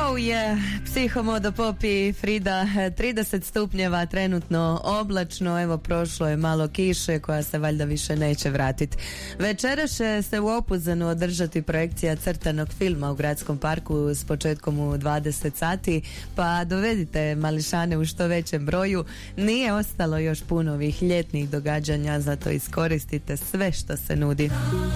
Oh yeah, Psihomodo Popi, Frida, 30 stupnjeva, trenutno oblačno, evo prošlo je malo kiše koja se valjda više neće vratiti. Večeras će se u Opuzenu održati projekcija crtanog filma u Gradskom parku s početkom u 20 sati, pa dovedite mališane u što većem broju. Nije ostalo još puno ovih ljetnih događanja, zato iskoristite sve što se nudi.